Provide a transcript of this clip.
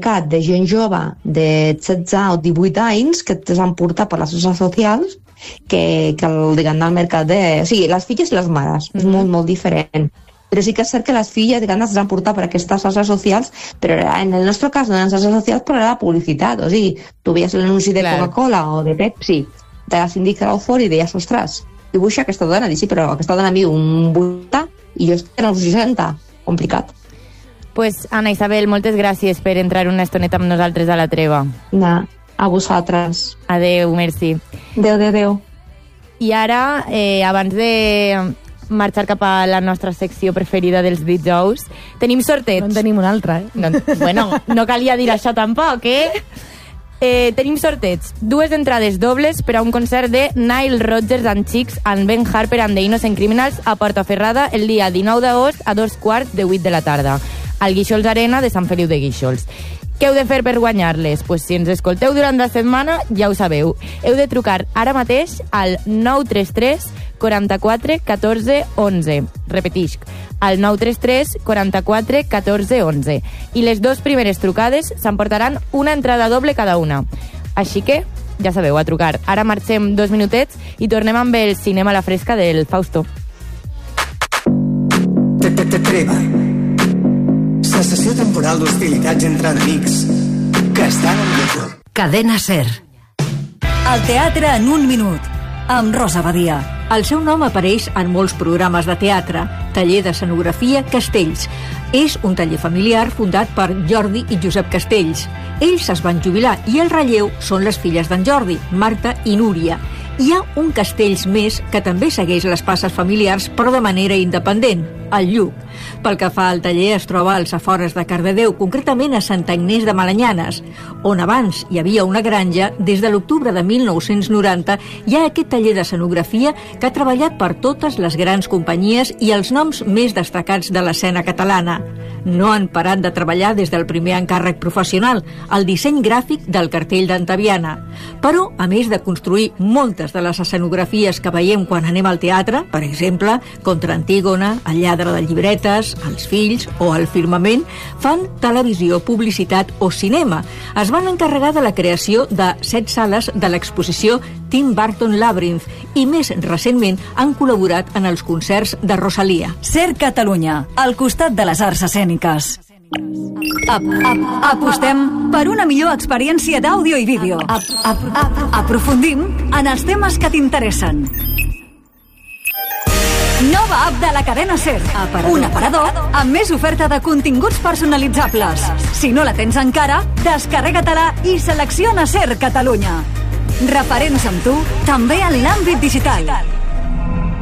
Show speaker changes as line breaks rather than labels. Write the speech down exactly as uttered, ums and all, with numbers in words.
mercat de gent jove de setze o divuit anys que es van portar per les xarxes socials que, que el, diguem, el mercat de... O sigui, les filles i les mares, mm-hmm. és molt, molt diferent. Però sí que és cert que les filles, diguem, es van portar per aquestes xarxes socials, però en el nostre cas no eren xarxes socials, però era la publicitat. O sigui, tu veies l'anunci de claro. Coca-Cola o de Pepsi, de la síndic Crawford i deies, ostres, dibuixa aquesta dona, dic, sí, però aquesta dona viu un vuitanta i jo estic en els seixanta. Complicat.
Pues, Anna Isabel, moltes gràcies per entrar una estoneta amb nosaltres a la treva.
No, a vosaltres.
Adeu, merci.
Adeu, adeu, adeu.
I ara, eh, abans de marxar cap a la nostra secció preferida dels dijous, tenim sorteig.
No en tenim una altra, eh?
No, bueno, no calia dir això tampoc, eh? Eh, tenim sorteig. Dues entrades dobles per a un concert de Nile Rodgers and Chicks and Ben Harper and the Innocent Criminals a Portaferrada el dia dinou d'agost a dos quarts de vuit de la tarda, al Guíxols Arena de Sant Feliu de Guíxols. Què heu de fer per guanyar-les? Pues si ens escolteu durant la setmana, ja ho sabeu. Heu de trucar ara mateix al nou tres tres quaranta-quatre catorze onze. Repetisc, al nou tres tres quaranta-quatre catorze onze. I les dues primeres trucades s'emportaran una entrada doble cada una. Així que, ja sabeu, a trucar. Ara marxem dos minutets i tornem amb el cinema a la fresca del Fausto.
Treva. Sensació temporal d'hostilitats entre enemics que estan en lloc.
Cadena SER.
El teatre en un minut, amb Rosa Badia.
El seu nom apareix en molts programes de teatre. Taller d'Escenografia Castells. És un taller familiar fundat per Jordi i Josep Castells. Ells es van jubilar i el relleu són les filles d'en Jordi, Marta i Núria. Hi ha un Castells més que també segueix les passes familiars però de manera independent, el Lluc. Pel que fa al taller es troba als afores de Cardedeu, concretament a Santa Agnès de Malanyanes, on abans hi havia una granja. Des de l'octubre de mil nou-cents noranta hi ha aquest taller d'escenografia que ha treballat per totes les grans companyies i els noms més destacats de l'escena catalana. No han parat de treballar des del primer encàrrec professional, el disseny gràfic del cartell d'Antaviana. Però, a més de construir moltes de les escenografies que veiem quan anem al teatre, per exemple, Contra Antígona, El lladre de llibretes, Els fills o El firmament, fan televisió, publicitat o cinema. Es van encarregar de la creació de set sales de l'exposició Tim Burton Labyrinth i més recentment han col·laborat en els concerts de Rosalia.
SER Catalunya, al costat de les arts escèniques. Ap, ap, apostem per una millor experiència d'àudio i vídeo. Ap, ap, ap, aprofundim en els temes que t'interessen. Nova app de la cadena SER. Aparador. Un aparador amb més oferta de continguts personalitzables. Si no la tens encara, descarrega-te-la i selecciona SER Catalunya. Referents amb tu, també en l'àmbit digital.